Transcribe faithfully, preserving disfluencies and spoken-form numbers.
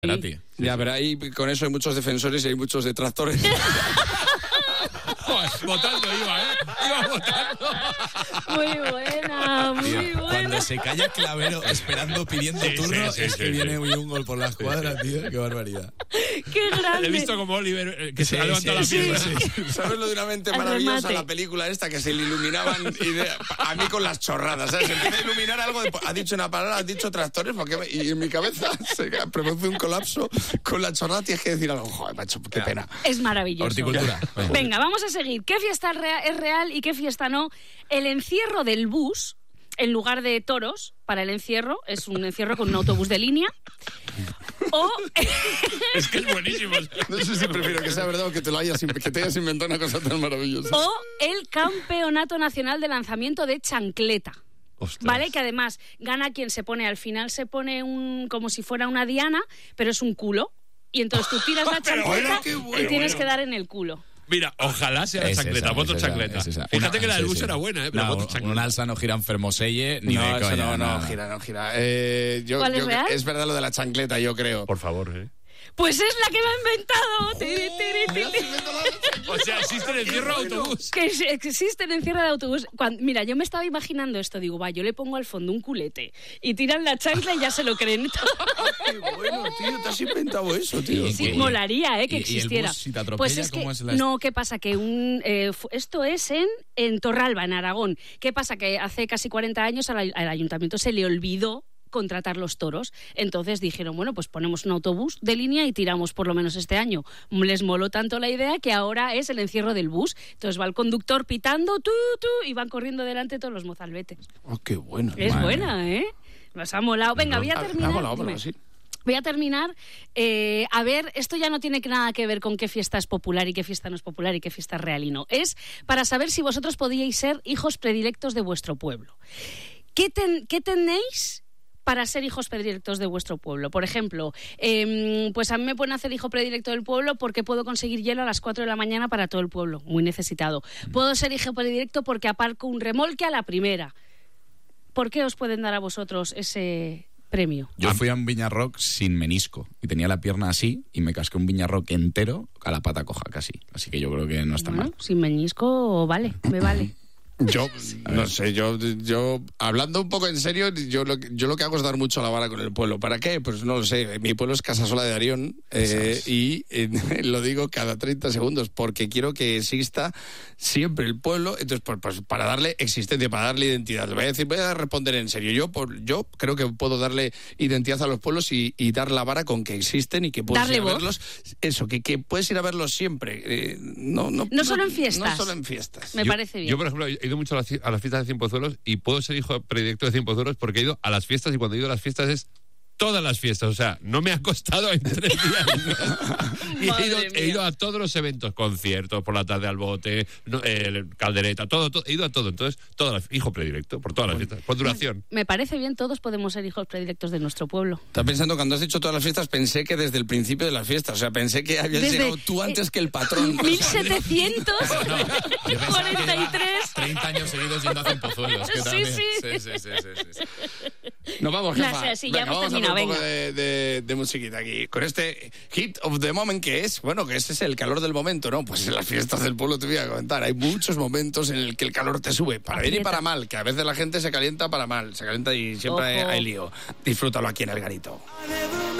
Gratis. Sí, ya, sí. Pero ahí con eso hay muchos defensores y hay muchos detractores. Pues, votando iba, ¿eh? Iba votando. Muy buena, muy Tío, buena. cuando se calla Clavero esperando, pidiendo Sí, turno, sí, sí, es sí, que sí. viene un gol por la escuadra, tío. Qué barbaridad. ¡Qué grande! He visto como Oliver, eh, que Sí, se ha levantado sí, la sí, pierna. sí, sí. ¿Sabes lo de una mente Al maravillosa? remate. La película esta que se le iluminaban y de- a mí con las chorradas, ¿sabes? Se empieza a iluminar algo, de- ha dicho una palabra, has dicho tractores, porque me- y en mi cabeza se produce un colapso con la chorrada, tienes que decir algo. Joder, macho, qué pena. Es maravilloso. Horticultura. Venga, vamos a seguir. ¿Qué fiesta rea- es real y qué fiesta no? El encierro del bus, en lugar de toros, para el encierro, es un encierro con un autobús de línea. O... Es que es buenísimo. No sé si prefiero que sea verdad o que te lo hayas, que te hayas inventado una cosa tan maravillosa. o el Campeonato Nacional de Lanzamiento de Chancleta. Ostras. ¿Vale? Que además gana quien se pone, al final se pone un como si fuera una diana, pero es un culo. Y entonces tú tiras la Pero chancleta bueno, qué bueno, y tienes bueno. que dar en el culo. Mira, ojalá sea Es chancleta, esa, voto es esa, chancleta. es esa. Fíjate Una- que la del sí, bus sí. era buena, ¿eh? Pero No, voto chancleta. un alza no gira en Fermoselle, ni No, de eso coña. no, no, nada. gira, no gira. Eh, yo, ¿Cuál es yo- real? Es verdad lo de la chancleta, yo creo. Por favor, ¿eh? Pues es la que me ha inventado. Tiri, tiri, tiri. O sea, existe el encierro de autobús. Que es- existe el encierro de autobús. Cuando- mira, yo me estaba imaginando esto. Digo, va, yo le pongo al fondo un culete y tiran la chancla y ya se lo creen. Qué bueno, tío, te has inventado eso, tío. Y- Sí, y- molaría, ¿eh? Que y- y el existiera. bus, si te atropella, pues es que, ¿cómo es la- no, ¿qué pasa? Que un eh, fu- esto es en, en Torralba, en Aragón. ¿Qué pasa? Que hace casi cuarenta años al, ay- al ayuntamiento se le olvidó contratar los toros. Entonces dijeron, bueno, pues ponemos un autobús de línea y tiramos por lo menos este año. Les moló tanto la idea que ahora es el encierro del bus. Entonces va el conductor pitando, tú, tú, y van corriendo delante todos los mozalbetes. Oh, qué bueno. Es Madre. buena, ¿eh? Nos ha molado. Venga, voy a Ah, terminar. ah, molado, Dime. molado, sí. Voy a terminar. eh, a ver, esto ya no tiene nada que ver con qué fiesta es popular y qué fiesta no es popular y qué fiesta es real y no. Es para saber si vosotros podíais ser hijos predilectos de vuestro pueblo. ¿Qué, ten- qué tenéis para ser hijos predilectos de vuestro pueblo? Por ejemplo, eh, pues a mí me pueden hacer hijo predilecto del pueblo porque puedo conseguir hielo a las cuatro de la mañana para todo el pueblo, muy necesitado. Puedo ser hijo predilecto porque aparco un remolque a la primera. ¿Por qué os pueden dar a vosotros ese premio? Yo fui a un Viñarrock sin menisco y tenía la pierna así y me casqué un Viñarrock entero a la pata coja casi. Así que yo creo que no está Bueno, mal. sin meñisco, vale, me vale. Yo, no sé, yo, yo, hablando un poco en serio, yo lo, que- yo lo que hago es dar mucho la vara con el pueblo. ¿Para qué? Pues no lo sé. Mi pueblo es Casasola de Arión eh, y eh, lo digo cada treinta segundos porque quiero que exista siempre el pueblo. Entonces, pues, pues, para darle existencia, para darle identidad. Voy a decir, voy a responder en serio. Yo, por, yo creo que puedo darle identidad a los pueblos y, y dar la vara con que existen y que puedes Darle ir a voz. verlos. Eso, que, que puedes ir a verlos siempre. Eh, no, no, No solo en fiestas. No solo en fiestas. Me Yo- parece bien. Yo, por ejemplo, he ido mucho a las, a las fiestas de Cienpozuelos y puedo ser hijo predilecto de Cienpozuelos porque he ido a las fiestas y cuando he ido a las fiestas es todas las fiestas. O sea, no me ha costado en tres días. y he ido, Madre he mía. ido a todos los eventos, conciertos, por la tarde al bote, no, eh, caldereta, todo, todo. He ido a todo. Entonces, todas las, hijo predilecto por todas las fiestas, por duración. Me parece bien, todos podemos ser hijos predilectos de nuestro pueblo. Estaba pensando, cuando has dicho todas las fiestas, pensé que desde el principio de las fiestas, o sea, pensé que habías Desde- llegado tú antes que el patrón. mil setecientos Yo pensaba que cuarenta y lleva tres. treinta años seguidos yendo a Cienpozuelos. que Sí, también- sí. sí, sí, sí, sí, sí. Nos vamos, No, jefa. sí, sí, ya venga, hemos vamos a terminado, hacer un poco venga. de, de, de musiquita aquí. Con este hit of the moment que es, bueno, que este es el calor del momento, ¿no? Pues en las fiestas del pueblo te voy a comentar. Hay muchos momentos en el que el calor te sube, para bien y Aprieta. para mal, que a veces la gente se calienta para mal, se calienta y siempre Ojo. hay lío. Disfrútalo aquí en El Garito. I never